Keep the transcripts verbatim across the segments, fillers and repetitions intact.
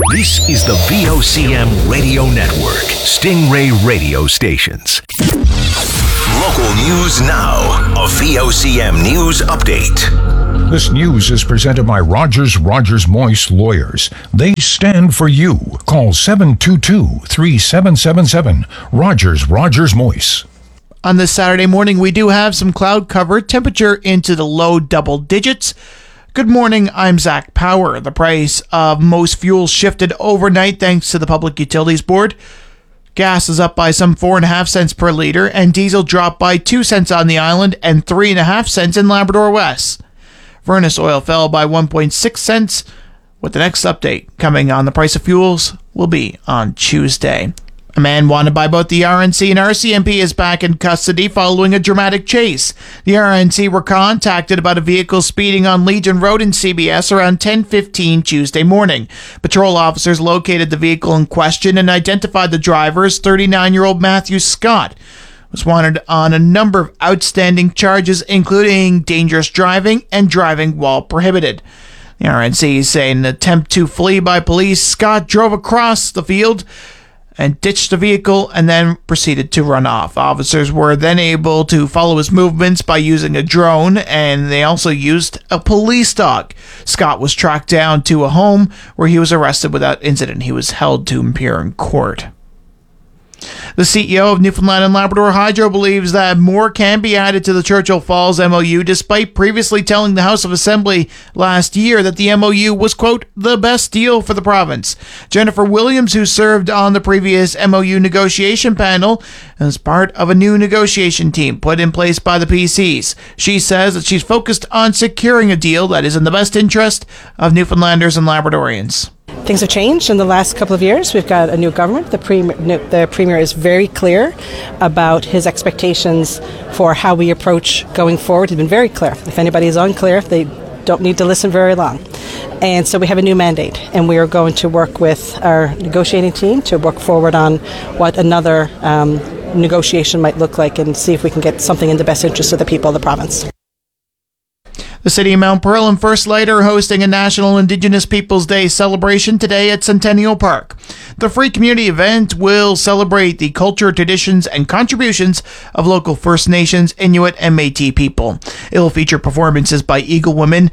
This is the V O C M Radio Network, Stingray Radio Stations. Local news now. A V O C M News Update. This news is presented by Rogers Rogers Moise Lawyers. They stand for you. Call seven two two, three seven seven seven. Rogers Rogers Moise. On this Saturday morning, we do have some cloud cover, temperature into the low double digits. Good morning, I'm Zach Power. The price of most fuels shifted overnight thanks to the Public Utilities Board. Gas is up by some four and a half cents per liter, and diesel dropped by two cents on the island and three and a half cents in Labrador West. Furnace oil fell by one point six cents, with the next update coming on the price of fuels will be on Tuesday. A man wanted by both the R N C and R C M P is back in custody following a dramatic chase. The R N C were contacted about a vehicle speeding on Legion Road in C B S around ten fifteen Tuesday morning. Patrol officers located the vehicle in question and identified the driver as thirty-nine-year-old Matthew Scott. Was wanted on a number of outstanding charges, including dangerous driving and driving while prohibited. The R N C say in an attempt to flee by police, Scott drove across the field and ditched the vehicle and then proceeded to run off. Officers were then able to follow his movements by using a drone, and they also used a police dog. Scott was tracked down to a home where he was arrested without incident. He was held to appear in court. The C E O of Newfoundland and Labrador Hydro believes that more can be added to the Churchill Falls M O U, despite previously telling the House of Assembly last year that the M O U was, quote, the best deal for the province. Jennifer Williams, who served on the previous M O U negotiation panel, is part of a new negotiation team put in place by the P Cs. She says that she's focused on securing a deal that is in the best interest of Newfoundlanders and Labradorians. Things have changed in the last couple of years. We've got a new government. The premier, the premier is very clear about his expectations for how we approach going forward. He's been very clear. If anybody is unclear, they don't need to listen very long. And so we have a new mandate, and we are going to work with our negotiating team to work forward on what another um, negotiation might look like and see if we can get something in the best interest of the people of the province. The City of Mount Pearl and First Light are hosting a National Indigenous Peoples Day celebration today at Centennial Park. The free community event will celebrate the culture, traditions, and contributions of local First Nations, Inuit, and Métis people. It will feature performances by Eagle Women,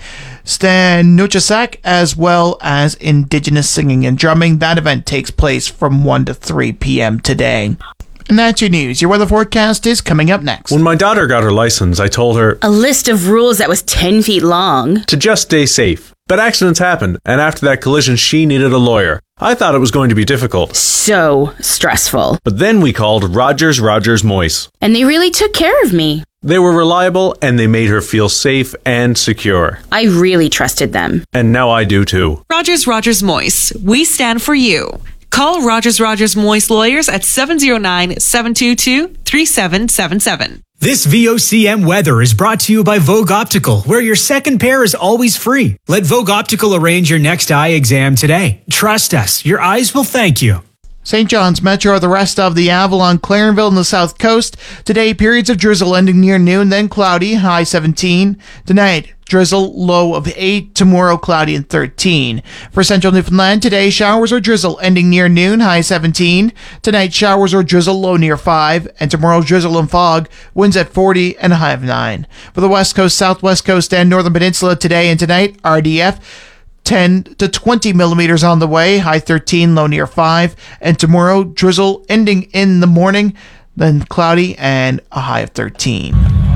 Stan Nuchasak, as well as Indigenous singing and drumming. That event takes place from one to three p.m. today. And that's your news. Your weather forecast is coming up next. When my daughter got her license, I told her a list of rules that was ten feet long to just stay safe. But accidents happened, and after that collision, she needed a lawyer. I thought it was going to be difficult. So stressful. But then we called Rogers Rogers Moise. And they really took care of me. They were reliable, and they made her feel safe and secure. I really trusted them. And now I do too. Rogers Rogers Moise. We stand for you. Call Rogers Rogers Moise Lawyers at seven oh nine, seven two two, three seven seven seven. This V O C M weather is brought to you by Vogue Optical, where your second pair is always free. Let Vogue Optical arrange your next eye exam today. Trust us, your eyes will thank you. Saint John's Metro, the rest of the Avalon, Clarenville, and the South Coast. Today, periods of drizzle ending near noon, then cloudy, high seventeen. Tonight, drizzle, low of eight. Tomorrow, cloudy and thirteen. For Central Newfoundland, today, showers or drizzle ending near noon, high seventeen. Tonight, showers or drizzle, low near five. And tomorrow, drizzle and fog, winds at forty and a high of nine. For the West Coast, Southwest Coast, and Northern Peninsula, today and tonight, R D F, ten to twenty millimeters on the way, high thirteen, low near five. And tomorrow, drizzle ending in the morning, then cloudy and a high of thirteen.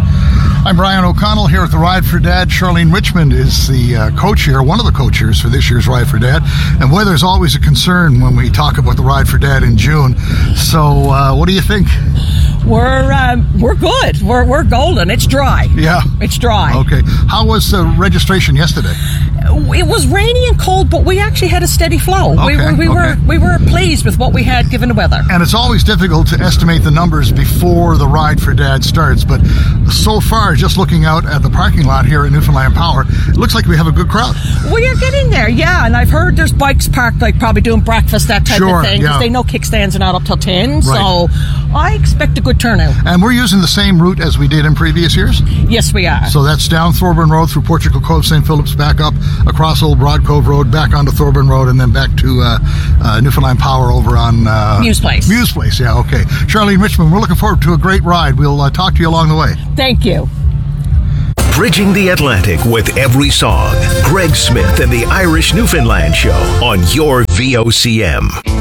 I'm Brian O'Connell here at the Ride for Dad. Charlene Richmond is the uh, co-chair, one of the co-chairs for this year's Ride for Dad. And weather is always a concern when we talk about the Ride for Dad in June. So uh, what do you think? We're um, we're good. We're we're golden. It's dry. Yeah. It's dry. Okay. How was the registration yesterday? It was rainy and cold, but we actually had a steady flow. Okay, we were we okay. were we were pleased with what we had given the weather. And it's always difficult to estimate the numbers before the Ride for Dad starts, but so far, just looking out at the parking lot here at Newfoundland Power, it looks like we have a good crowd. We are getting there, yeah. And I've heard there's bikes parked, like probably doing breakfast, that type sure, of thing, because yeah. they know kickstands are not up till ten. Right. So I expect a good turnout. And we're using the same route as we did in previous years? Yes, we are. So that's down Thorburn Road through Portugal Cove, Saint Philip's, back up across Old Broad Cove Road, back onto Thorburn Road, and then back to uh, uh, Newfoundland Power over on uh, Muse Place. Muse Place, yeah, okay. Charlene Richmond, we're looking forward to a great ride. We'll uh, talk to you along the way. Thank you. Bridging the Atlantic with every song. Greg Smith and the Irish Newfoundland Show on your V O C M.